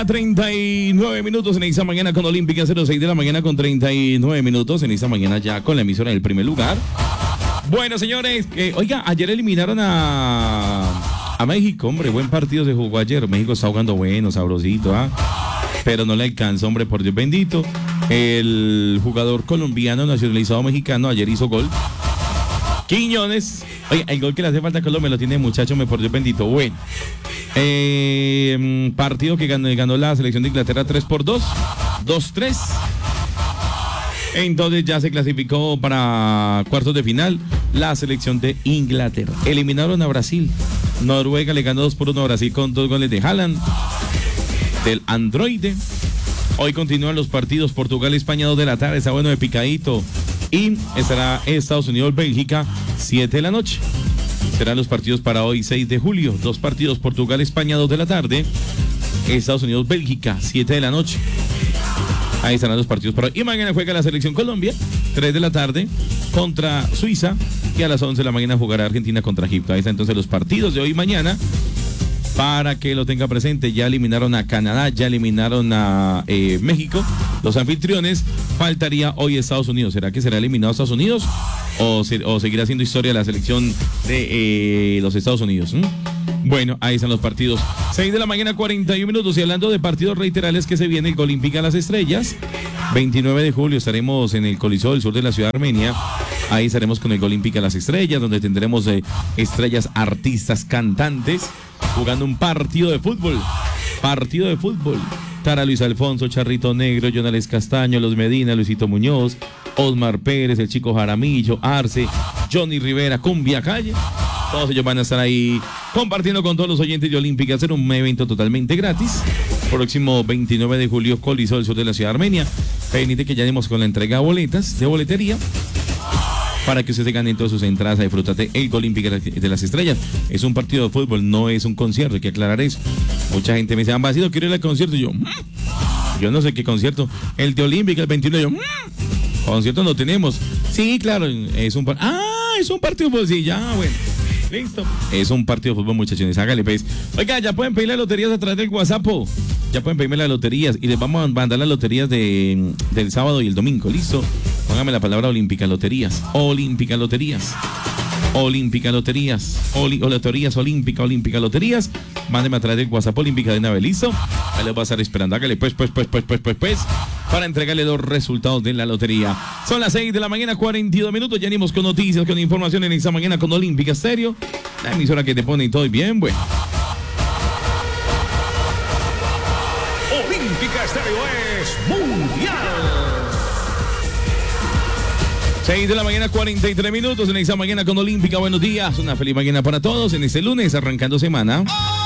39 minutos en esta mañana con Olímpica, 06 de la mañana con 39 minutos en esta mañana ya con la emisora del primer lugar. Bueno, señores, oiga, ayer eliminaron a México, hombre, buen partido se jugó ayer. México está jugando bueno, sabrosito, pero no le alcanzó, hombre, por Dios bendito. El jugador colombiano nacionalizado mexicano ayer hizo gol. Quiñones, oiga, el gol que le hace falta a Colombia lo tiene el muchacho, por Dios bendito. Bueno, partido que ganó la selección de Inglaterra 3-2, 2-3. Entonces ya se clasificó para cuartos de final la selección de Inglaterra. Eliminaron a Brasil. Noruega le ganó 2-1 a Brasil con 2 goles de Haaland, del androide. Hoy continúan los partidos. Portugal, España, 2 de la tarde. Está bueno de picadito. Y estará Estados Unidos, Bélgica, 7 de la noche. Serán los partidos para hoy, 6 de julio. 2 partidos, Portugal, España, 2 de la tarde. Estados Unidos, Bélgica, 7 de la noche. Ahí estarán los partidos para hoy. Y mañana juega la selección Colombia, 3 de la tarde, contra Suiza. Y a las 11 de la mañana jugará Argentina contra Egipto. Ahí están entonces los partidos de hoy y mañana. Para que lo tenga presente, ya eliminaron a Canadá, ya eliminaron a México, los anfitriones. Faltaría hoy Estados Unidos. ¿Será que será eliminado Estados Unidos o seguirá haciendo historia la selección de los Estados Unidos? Bueno, ahí están los partidos. 6 de la mañana, 41 minutos. Y hablando de partidos reiterales que se viene, el Olímpica Las Estrellas. 29 de julio estaremos en el Coliseo del Sur de la ciudad de Armenia. Ahí estaremos con el Olímpica Las Estrellas, donde tendremos estrellas, artistas, cantantes, jugando un partido de fútbol. Partido de fútbol. Estará Luis Alfonso, Charrito Negro, Jonales Castaño, Los Medina, Luisito Muñoz, Osmar Pérez, el Chico Jaramillo, Arce, Johnny Rivera, Cumbia Calle. Todos ellos van a estar ahí compartiendo con todos los oyentes de Olímpica. Hacer un evento totalmente gratis. Próximo 29 de julio, Coliseo del Sur de la ciudad de Armenia. Pendiente que ya dimos con la entrega de boletas de boletería, para que usted se gane todas sus entradas a disfrutar de el Olímpica de las Estrellas. Es un partido de fútbol, no es un concierto, hay que aclarar eso. Mucha gente me dice, vacío, quiero ir al concierto. Y yo no sé qué concierto. El de Olímpica, el 21, concierto no tenemos. Sí, claro, es un es un partido de fútbol, sí, ya, bueno. Listo. Es un partido de fútbol, muchachones. Hágale, pues. Oiga, ya pueden pedir las loterías a través del WhatsApp. Ya pueden pedirme las loterías. Y les vamos a mandar las loterías del sábado y el domingo. ¿Listo? Póngame la palabra Olímpica Loterías. Olímpica Loterías. Olímpica Loterías. Loterías Olímpica, Olímpica Loterías. Mándeme a través del WhatsApp Olímpica de una vez. ¿Listo? Ahí les voy a estar esperando. Hágale, pues. Para entregarle los resultados de la lotería. Son las 6 de la mañana, 42 minutos. Ya venimos con noticias, con información en esta mañana con Olímpica Stereo. La emisora que te pone todo bien, bueno. Olímpica Stereo es mundial. 6 de la mañana, 43 minutos en esta mañana con Olímpica. Buenos días, una feliz mañana para todos en este lunes, arrancando semana.